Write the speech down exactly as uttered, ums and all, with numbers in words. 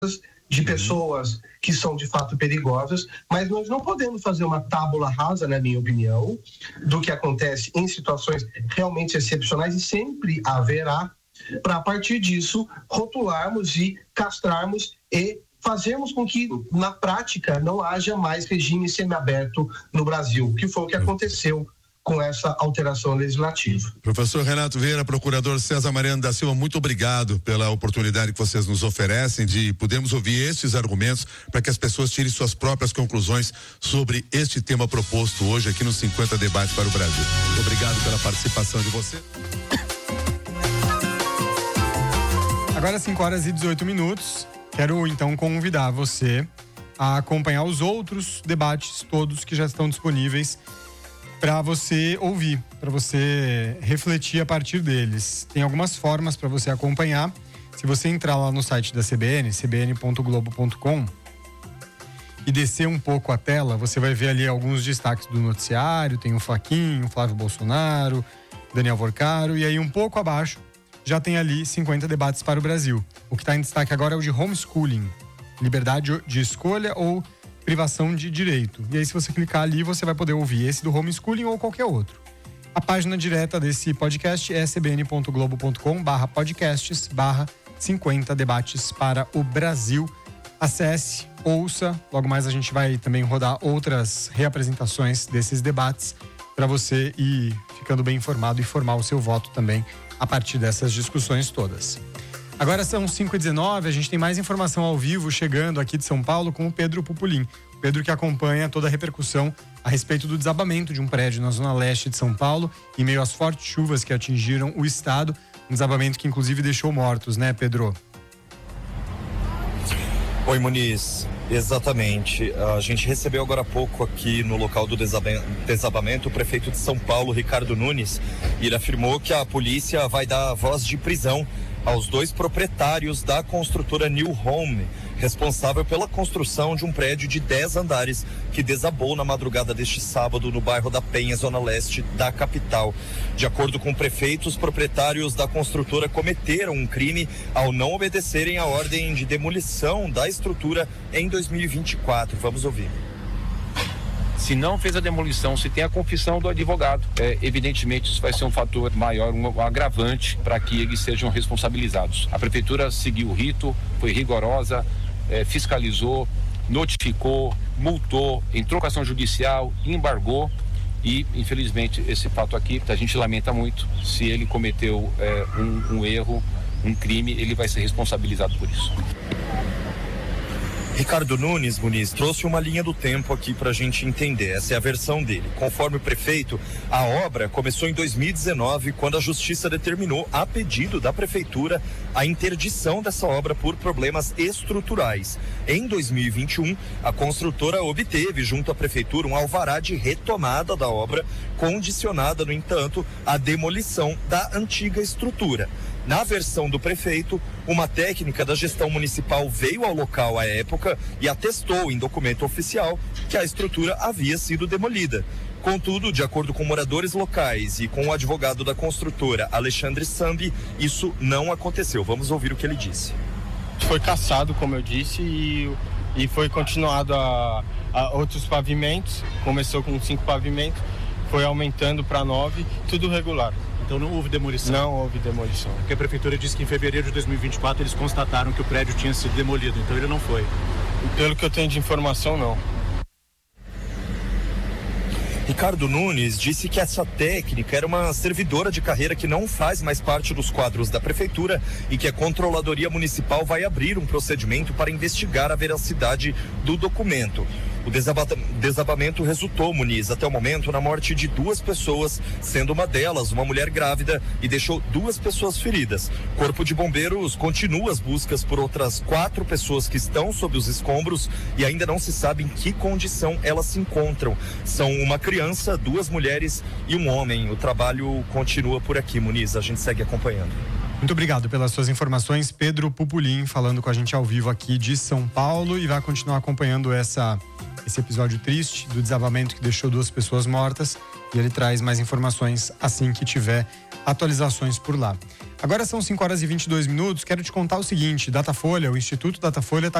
de pessoas que são de fato perigosas, mas nós não podemos fazer uma tábula rasa, na minha opinião, do que acontece em situações realmente excepcionais, e sempre haverá, para a partir disso rotularmos e castrarmos e fazermos com que na prática não haja mais regime semiaberto no Brasil, que foi o que aconteceu com essa alteração legislativa. Professor Renato Vieira, procurador César Mariano da Silva, muito obrigado pela oportunidade que vocês nos oferecem de podermos ouvir estes argumentos para que as pessoas tirem suas próprias conclusões sobre este tema proposto hoje aqui no cinquenta Debates para o Brasil. Muito obrigado pela participação de você. Agora cinco horas e dezoito minutos. Quero então convidar você a acompanhar os outros debates todos que já estão disponíveis para você ouvir, para você refletir a partir deles. Tem algumas formas para você acompanhar. Se você entrar lá no site da C B N, c b n ponto globo ponto com, e descer um pouco a tela, você vai ver ali alguns destaques do noticiário. Tem o Faquinho, Flávio Bolsonaro, Daniel Vorcaro, e aí um pouco abaixo já tem ali cinquenta Debates para o Brasil. O que está em destaque agora é o de homeschooling, liberdade de escolha ou privação de direito. E aí, se você clicar ali, você vai poder ouvir esse do homeschooling ou qualquer outro. A página direta desse podcast é c b n ponto globo ponto com barra podcasts barra cinquenta Debates para o Brasil. Acesse, ouça. Logo mais a gente vai também rodar outras reapresentações desses debates para você ir ficando bem informado e formar o seu voto também a partir dessas discussões todas. Agora são cinco e dezenove, a gente tem mais informação ao vivo chegando aqui de São Paulo com o Pedro Pupolin. Pedro que acompanha toda a repercussão a respeito do desabamento de um prédio na zona leste de São Paulo, em meio às fortes chuvas que atingiram o estado. Um desabamento que inclusive deixou mortos, né, Pedro? Oi, Muniz. Exatamente. A gente recebeu agora há pouco aqui no local do desabamento o prefeito de São Paulo, Ricardo Nunes, e ele afirmou que a polícia vai dar voz de prisão aos dois proprietários da construtora New Home, responsável pela construção de um prédio de dez andares que desabou na madrugada deste sábado no bairro da Penha, zona leste da capital. De acordo com o prefeito, os proprietários da construtora cometeram um crime ao não obedecerem a ordem de demolição da estrutura em dois mil e vinte e quatro. Vamos ouvir. Se não fez a demolição, se tem a confissão do advogado, é, evidentemente isso vai ser um fator maior, um, um agravante para que eles sejam responsabilizados. A prefeitura seguiu o rito, foi rigorosa, é, fiscalizou, notificou, multou, entrou com ação judicial, embargou e, infelizmente, esse fato aqui, a gente lamenta muito. Se ele cometeu é, um, um erro, um crime, ele vai ser responsabilizado por isso. Ricardo Nunes, Muniz, trouxe uma linha do tempo aqui para a gente entender. Essa é a versão dele. Conforme o prefeito, a obra começou em dois mil e dezenove, quando a justiça determinou, a pedido da prefeitura, a interdição dessa obra por problemas estruturais. Em dois mil e vinte e um, a construtora obteve, junto à prefeitura, um alvará de retomada da obra, condicionada, no entanto, à demolição da antiga estrutura. Na versão do prefeito, uma técnica da gestão municipal veio ao local à época e atestou em documento oficial que a estrutura havia sido demolida. Contudo, de acordo com moradores locais e com o advogado da construtora, Alexandre Sambi, isso não aconteceu. Vamos ouvir o que ele disse. Foi cassado, como eu disse, e, e foi continuado a, a outros pavimentos. Começou com cinco pavimentos, foi aumentando para nove, tudo regular. Então não houve demolição? Não houve demolição. Porque a prefeitura disse que em fevereiro de dois mil e vinte e quatro eles constataram que o prédio tinha sido demolido, então ele não foi. Pelo que eu tenho de informação, não. Ricardo Nunes disse que essa técnica era uma servidora de carreira que não faz mais parte dos quadros da prefeitura e que a Controladoria Municipal vai abrir um procedimento para investigar a veracidade do documento. O desabamento resultou, Muniz, até o momento, na morte de duas pessoas, sendo uma delas uma mulher grávida, e deixou duas pessoas feridas. O Corpo de Bombeiros continua as buscas por outras quatro pessoas que estão sob os escombros e ainda não se sabe em que condição elas se encontram. São uma criança, duas mulheres e um homem. O trabalho continua por aqui, Muniz. A gente segue acompanhando. Muito obrigado pelas suas informações, Pedro Pupolin, falando com a gente ao vivo aqui de São Paulo, e vai continuar acompanhando essa, esse episódio triste do desabamento que deixou duas pessoas mortas, e ele traz mais informações assim que tiver atualizações por lá. Agora são cinco horas e vinte e dois minutos. Quero te contar o seguinte: Datafolha, o Instituto Datafolha está